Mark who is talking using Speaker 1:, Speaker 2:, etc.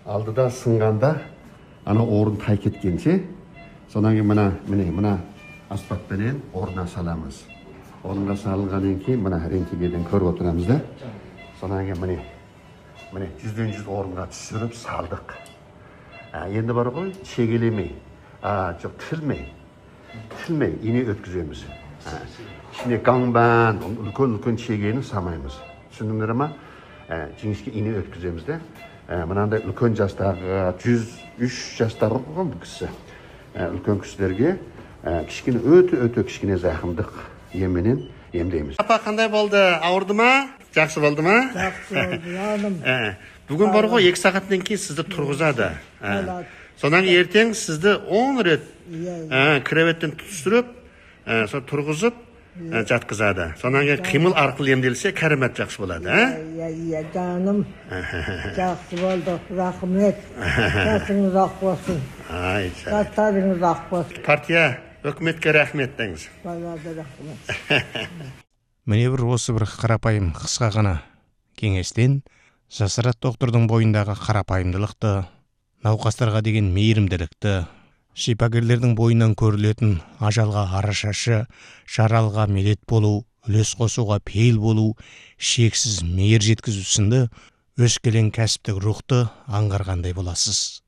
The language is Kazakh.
Speaker 1: алдыда сынғанда ана орын тай кеткенше содан кейін мына аспаппенен орнына саламыз. Орынға салынғаннан кейін мына рентгеннен көріп отырамыз да. Содан кейін міне 100-100 орынға түсіріп салдық. Енді бар ғой, шегелемей, жоқ тілмей ине өткіземіз. Ішіне қаңбан, үлкен шегені самаймыз. Түсіндіңдер ма? Жіңішке ине өткіземіз де. Мынандай үлкен жастағы 103 жастағы қойған бұл кісі. Үлкен кісілерге кішкене өте кішкене зақымдық емменен емдейміз. Апа, қандай болды? Ауырды ма? Жақсы болды ма?
Speaker 2: Жақсы болды, жаным.
Speaker 1: Бүгін бар ғой 2 сағаттан кейін сізді тұрғызады. Содан ертең сізді 10 рет креветтен түсіріп, тұрғызып жатқызады. Содан кейін қимыл арқылы емделсе, кәрімет жақсы болады.
Speaker 2: Иә, жаным. Жақсы болды, рахмет. Жасыңыз ақ болсын. Жастарыңыз ақ болсын.
Speaker 1: Партия, өкіметке рахмет деңіз.
Speaker 2: Балады рахмет.
Speaker 3: Міне бір осы бір қарапайым қысқа ғана кеңестен Жасырат доктордың бойындағы қарапайымдылықты, науқастарға деген мейірімділікті, шипагерлердің бойынан көрілетін ажалға арашашы, жаралға медет болу, үлес қосуға пейіл болу, шексіз мейір жеткізу сынды өскелең кәсіптік рухты аңғарғандай боласыз.